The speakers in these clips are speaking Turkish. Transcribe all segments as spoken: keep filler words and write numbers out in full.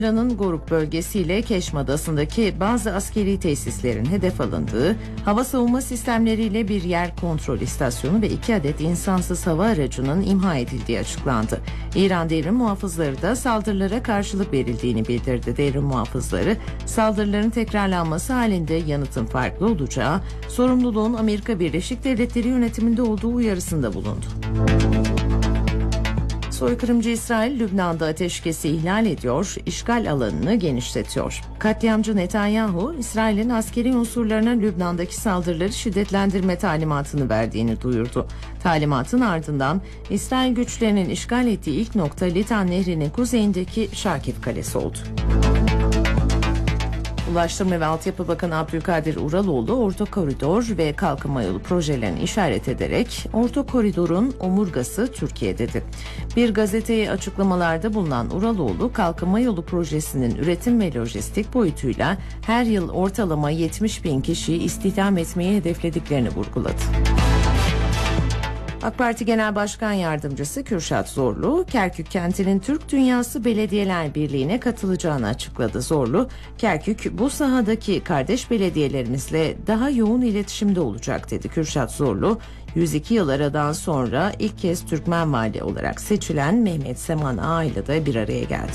İran'ın Goruk bölgesiyle Keşm Adası'ndaki bazı askeri tesislerin hedef alındığı, hava savunma sistemleriyle bir yer kontrol istasyonu ve iki adet insansız hava aracının imha edildiği açıklandı. İran devrim muhafızları da saldırılara karşılık verildiğini bildirdi. Devrim muhafızları, saldırıların tekrarlanması halinde yanıtın farklı olacağı, sorumluluğun Amerika Birleşik Devletleri yönetiminde olduğu uyarısında bulundu. Soykırımcı İsrail, Lübnan'da ateşkesi ihlal ediyor, işgal alanını genişletiyor. Katliamcı Netanyahu, İsrail'in askeri unsurlarına Lübnan'daki saldırıları şiddetlendirme talimatını verdiğini duyurdu. Talimatın ardından İsrail güçlerinin işgal ettiği ilk nokta Litan Nehri'nin kuzeyindeki Şakif Kalesi oldu. Ulaştırma ve Altyapı Bakanı Abdülkadir Uraloğlu, Orta Koridor ve Kalkınma Yolu projelerini işaret ederek Orta Koridor'un omurgası Türkiye dedi. Bir gazeteye açıklamalarda bulunan Uraloğlu, Kalkınma Yolu projesinin üretim ve lojistik boyutuyla her yıl ortalama yetmiş bin kişiyi istihdam etmeyi hedeflediklerini vurguladı. AK Parti Genel Başkan Yardımcısı Kürşat Zorlu, Kerkük kentinin Türk Dünyası Belediyeler Birliği'ne katılacağını açıkladı. Zorlu, Kerkük bu sahadaki kardeş belediyelerimizle daha yoğun iletişimde olacak dedi. Kürşat Zorlu, yüz iki yıl aradan sonra ilk kez Türkmen Vali olarak seçilen Mehmet Seman Ağa ile de bir araya geldi.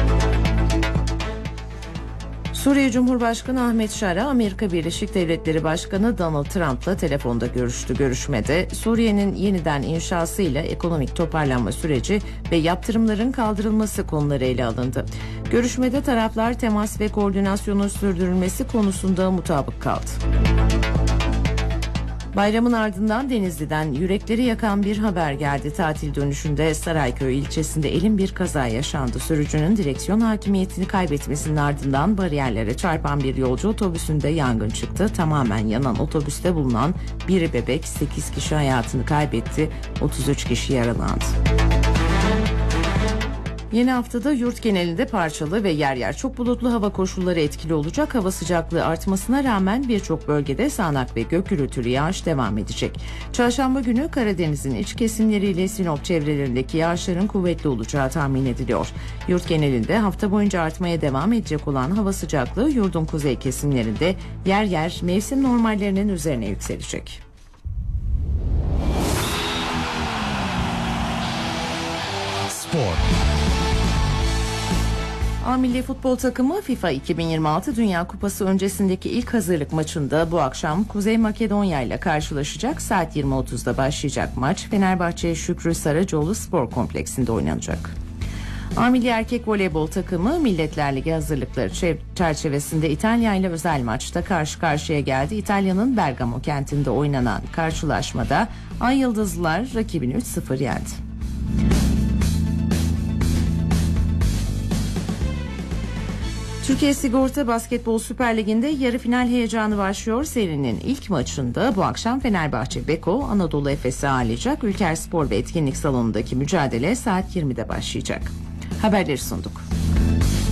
Suriye Cumhurbaşkanı Ahmet Şara, Amerika Birleşik Devletleri Başkanı Donald Trump'la telefonda görüştü. Görüşmede Suriye'nin yeniden inşasıyla ekonomik toparlanma süreci ve yaptırımların kaldırılması konuları ele alındı. Görüşmede taraflar temas ve koordinasyonun sürdürülmesi konusunda mutabık kaldı. Bayramın ardından Denizli'den yürekleri yakan bir haber geldi. Tatil dönüşünde Sarayköy ilçesinde elin bir kaza yaşandı. Sürücünün direksiyon hakimiyetini kaybetmesinin ardından bariyerlere çarpan bir yolcu otobüsünde yangın çıktı. Tamamen yanan otobüste bulunan bir bebek, sekiz kişi hayatını kaybetti, otuz üç kişi yaralandı. Yeni haftada yurt genelinde parçalı ve yer yer çok bulutlu hava koşulları etkili olacak. Hava sıcaklığı artmasına rağmen birçok bölgede sağanak ve gök gürültülü yağış devam edecek. Çarşamba günü Karadeniz'in iç kesimleriyle Sinop çevrelerindeki yağışların kuvvetli olacağı tahmin ediliyor. Yurt genelinde hafta boyunca artmaya devam edecek olan hava sıcaklığı yurdun kuzey kesimlerinde yer yer mevsim normallerinin üzerine yükselecek. Spor. A Milli Futbol Takımı FIFA iki bin yirmi altı Dünya Kupası öncesindeki ilk hazırlık maçında bu akşam Kuzey Makedonya ile karşılaşacak. Saat yirmi otuzda başlayacak maç Fenerbahçe Şükrü Saracoğlu Spor Kompleksinde oynanacak. A Milli Erkek Voleybol Takımı Milletler Ligi hazırlıkları çerçevesinde İtalya ile özel maçta karşı karşıya geldi. İtalya'nın Bergamo kentinde oynanan karşılaşmada Ay Yıldızlılar rakibini üç sıfır yendi. Türkiye Sigorta Basketbol Süper Ligi'nde yarı final heyecanı başlıyor. Serinin ilk maçında bu akşam Fenerbahçe Beko Anadolu Efes'i ağırlayacak. Ülker Spor ve Etkinlik Salonu'ndaki mücadele saat yirmide başlayacak. Haberleri sunduk.